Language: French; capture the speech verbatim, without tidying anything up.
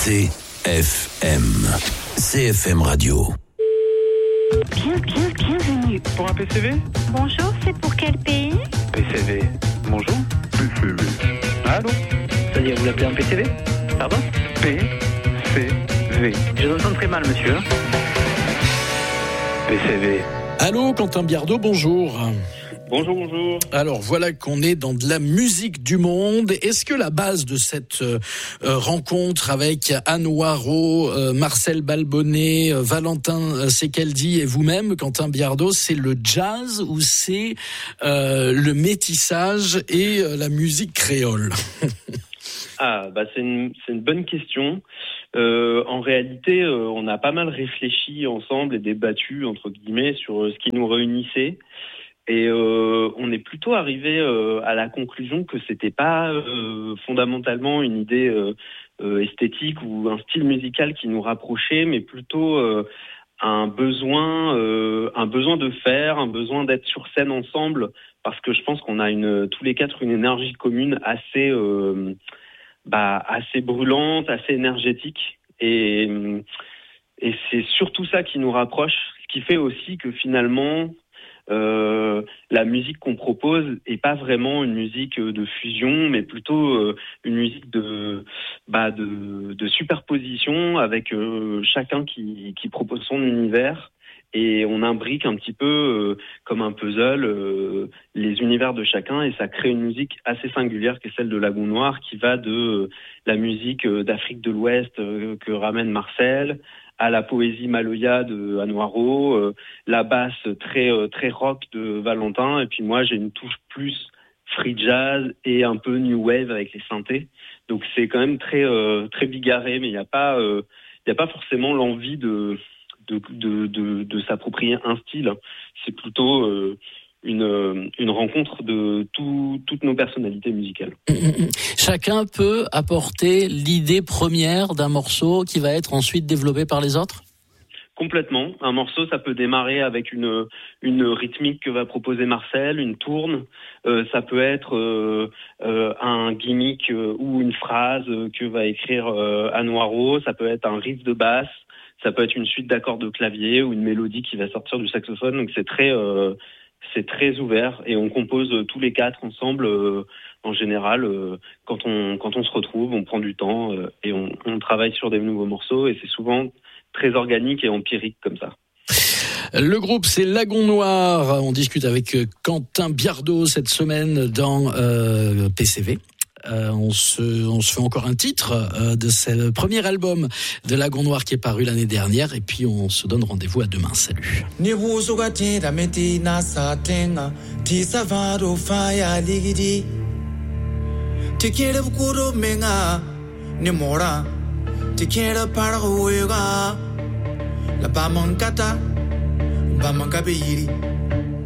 C F M. C F M Radio. Bien, bien, bienvenue. Pour un P C V ? Bonjour, c'est pour quel pays ? P C V. Bonjour. P C V. Allô ? C'est-à-dire, vous l'appelez un P C V ? Pardon ? P C V. Je vous entends très mal, monsieur. P C V. Allô, Quentin Biardeau, bonjour. Bonjour, bonjour. Alors voilà qu'on est dans de la musique du monde. Est-ce que la base de cette euh, rencontre avec Anne Noiraud, euh, Marcel Balbonnet, euh, Valentin Sekeldi et vous-même, Quentin Biardeau, c'est le jazz ou c'est euh, le métissage et euh, la musique créole ? Ah, bah c'est une, c'est une bonne question. Euh, en réalité, euh, on a pas mal réfléchi ensemble et débattu, entre guillemets, sur ce qui nous réunissait. Et euh, on est plutôt arrivé euh, à la conclusion que c'était pas euh, fondamentalement une idée euh, euh, esthétique ou un style musical qui nous rapprochait, mais plutôt euh, un besoin, euh, un besoin de faire, un besoin d'être sur scène ensemble, parce que je pense qu'on a une, tous les quatre une énergie commune assez, euh, bah, assez brûlante, assez énergétique, et, et c'est surtout ça qui nous rapproche, ce qui fait aussi que finalement Euh, la musique qu'on propose est pas vraiment une musique de fusion, mais plutôt euh, une musique de, bah, de, de superposition avec euh, chacun qui, qui propose son univers. Et on imbrique un petit peu euh, comme un puzzle euh, les univers de chacun, et ça crée une musique assez singulière qui est celle de Lagon Noir, qui va de euh, la musique euh, d'Afrique de l'Ouest euh, que ramène Marcel, à la poésie maloya de Anne Noiraud, euh, la basse très euh, très rock de Valentin, et puis moi j'ai une touche plus free jazz et un peu new wave avec les synthés. Donc c'est quand même très euh, très bigarré, mais il y a pas il euh, y a pas forcément l'envie de de de de, de s'approprier un style. C'est plutôt euh, une une rencontre de tout, toutes nos personnalités musicales. Chacun peut apporter l'idée première d'un morceau qui va être ensuite développé par les autres ? Complètement. Un morceau, ça peut démarrer avec une une rythmique que va proposer Marcel, une tourne. Euh, ça peut être euh, euh, un gimmick euh, ou une phrase que va écrire euh, Anne Noiraud. Ça peut être un riff de basse. Ça peut être une suite d'accords de clavier ou une mélodie qui va sortir du saxophone. Donc c'est très euh, c'est très ouvert, et on compose tous les quatre ensemble. Euh, en général, euh, quand on quand on se retrouve, on prend du temps euh, et on, on travaille sur des nouveaux morceaux, et c'est souvent très organique et empirique comme ça. Le groupe, c'est Lagon Noir. On discute avec Quentin Biardeau cette semaine dans euh, P C V. Euh, on se, on se fait encore un titre euh, de ce premier album de Lagon Noir qui est paru l'année dernière, et puis on se donne rendez-vous à demain. Salut. La bamankata, bamankabiri.